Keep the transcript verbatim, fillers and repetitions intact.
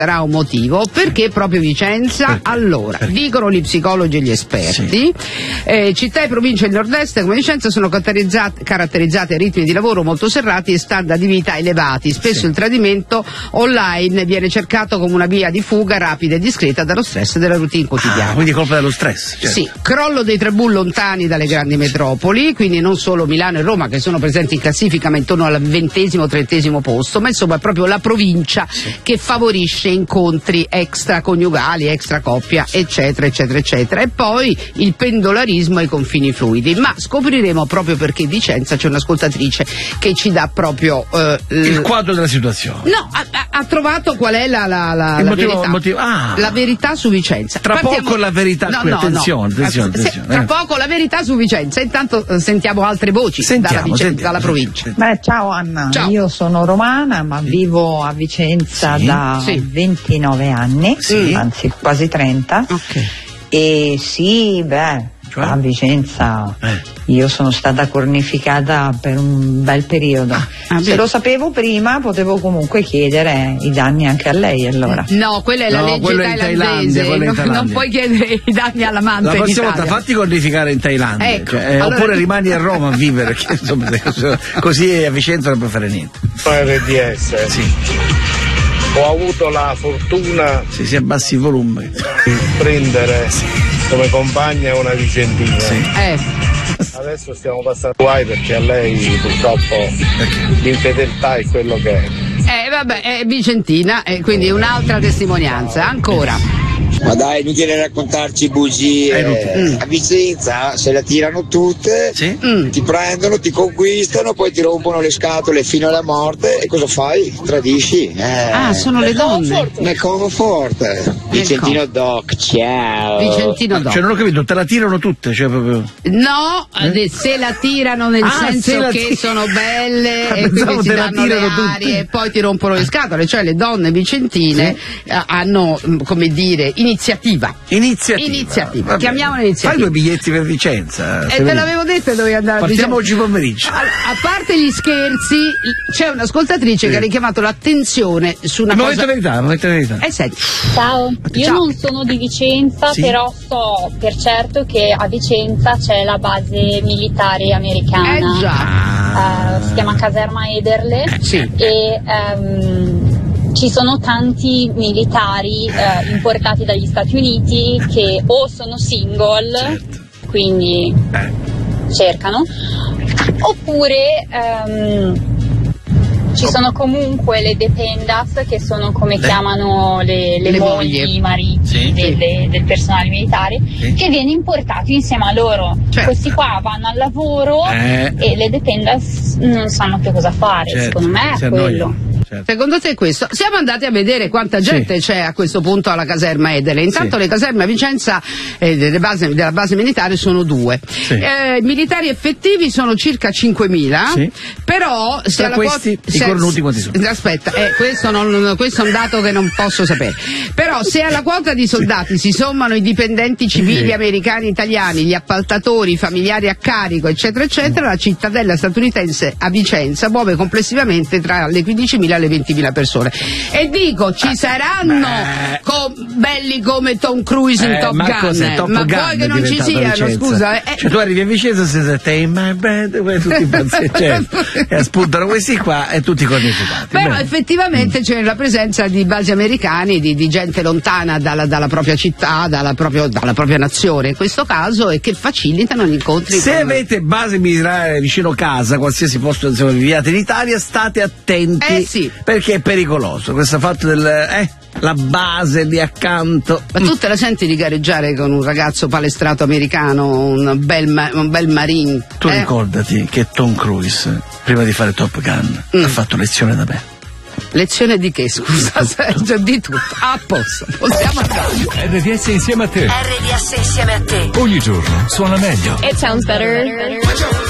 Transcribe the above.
Sarà un motivo, perché proprio Vicenza? Perché? Allora, Perché? dicono gli psicologi e gli esperti, sì. eh, città e province del nord-est come Vicenza sono caratterizzate, caratterizzate a ritmi di lavoro molto serrati e standard di vita elevati. Spesso sì. il tradimento online viene cercato come una via di fuga rapida e discreta dallo stress della routine quotidiana. Ah, quindi colpa dello stress? Certo. Sì, crollo dei tribù lontani dalle grandi metropoli, quindi non solo Milano e Roma che sono presenti in classifica ma intorno al ventesimo, trentesimo posto, ma insomma è proprio la provincia sì. che favorisce incontri extraconiugali, extra coppia, eccetera, eccetera, eccetera. E poi il pendolarismo ai confini fluidi. Ma scopriremo proprio perché Vicenza c'è un'ascoltatrice che ci dà proprio eh, il quadro della situazione. No, ha, ha trovato qual è la, la, la, il la motivo, verità. Motivo, ah. La verità su Vicenza. Tra Partiamo... poco la verità. No, qui, no, attenzione, no. attenzione, Se, attenzione. Tra eh. poco la verità su Vicenza. Intanto eh, sentiamo altre voci sentiamo, dalla, Vicenza, sentiamo, dalla provincia. sentiamo. Beh, ciao Anna, ciao. Io sono romana ma vivo a Vicenza sì. da sì. ventinove anni, sì. anzi quasi trenta. Ok. E sì, beh, cioè? a Vicenza Eh. io sono stata cornificata per un bel periodo. Ah, Se beh. lo sapevo prima potevo comunque chiedere i danni anche a lei allora. No, quella è la No, legge quello è in thailandese, Thailandia, quello è in non, Thailandia. non puoi chiedere i danni all'amante La in prossima Italia. volta fatti cornificare in Thailandia, Ecco, cioè, eh, allora- oppure rimani a Roma a vivere, che, insomma, così a Vicenza non può fare niente. R D S. Sì. Ho avuto la fortuna Se si abbassi il volume. di prendere come compagna una vicentina. Sì. Eh, Adesso stiamo passando guai perché a lei purtroppo l'infedeltà è quello che è. eh vabbè, è Vicentina, e quindi un'altra testimonianza. Ancora. Ma dai, inutile raccontarci bugie. È inutile. A Vicenza se la tirano tutte, Sì? Mm. ti prendono, ti conquistano, poi ti rompono le scatole fino alla morte e cosa fai? Tradisci? Eh. Ah, sono le donne. Nel covo forte. Vicentino Doc, ciao. Vicentino Doc. Cioè non ho capito, te la tirano tutte, cioè proprio. No, eh, se la tirano nel Ah, se senso la che ti- sono belle Ah, e pensavo quindi si te la danno le tirano arie tutte. e poi ti rompono le scatole, cioè le donne vicentine eh, hanno, mh, come dire, iniziativa. Iniziativa. Iniziativa, Va bene. chiamiamola iniziativa. Fai due biglietti per Vicenza. E se te vedi. l'avevo detto dove andare. Partiamo diciamo- oggi pomeriggio. A, a parte gli scherzi, c'è un'ascoltatrice Sì. che ha richiamato l'attenzione su una Il cosa. momento verità, il momento verità. Eh, senti. Ciao, io Ciao. non sono di Vicenza, Sì. però so per certo che a Vicenza c'è la base militare americana. Eh già. Eh, si chiama Caserma Ederle Sì. e ehm, ci sono tanti militari eh, importati dagli Stati Uniti che o sono single, Certo. quindi Eh. cercano, oppure ehm, ci sono comunque le dependas che sono come Le- chiamano le, le Le mogli, mogli. i mariti Sì. delle- del personale militare, Sì. che viene importato insieme a loro. Certo. Questi qua vanno al lavoro Eh. e le dependas non sanno più cosa fare, Certo, secondo me si è quello. annoiano. Certo. Secondo te è questo? Siamo andati a vedere quanta gente c'è a questo punto alla caserma Edele. Intanto Sì. le caserme a Vicenza eh, delle base- della base militare sono due. Sì. Eh, I militari effettivi sono circa cinquemila, Sì. però se Tra alla questi, quota- i se- cornuti quanti sono? Aspetta, eh, questo, non- questo è un dato che non posso sapere. Però se alla quota di soldati si sommano i dipendenti civili Sì. americani, italiani, gli appaltatori, i familiari a carico, eccetera, eccetera, la cittadella statunitense a Vicenza muove complessivamente tra le quindicimila e le ventimila persone. E dico, ci saranno beh. co- belli come Tom Cruise in Eh, Top ma Gun, cos'è? Top ma Gun vuoi che è non ci diventato siano, Vicenza. scusa? eh, Cioè tu arrivi a Vicenza e sei Take my bed, poi tutti impazziti, cioè, e spuntano questi qua e tutti cornificati. Però Bene. effettivamente c'è la presenza di basi americani, di, di gente lontana dalla, dalla propria città, dalla, proprio, dalla propria nazione in questo caso, e che facilitano gli incontri. Se con- avete base militare vicino casa, qualsiasi posto insomma, viviate in Italia, state attenti, Eh, sì. perché è pericoloso. Questo fatto del eh, la base lì accanto. Ma tu te la senti di gareggiare con un ragazzo palestrato americano, un bel, ma- un bel marine? Tu eh? ricordati che Tom Cruise, prima di fare Top Gun, Mm. ha fatto lezione da me. Lezione di che, scusa Sergio? Di tutto. A posto, possiamo andare. R D S insieme a te. R D S insieme a te. Ogni giorno suona meglio. It sounds better.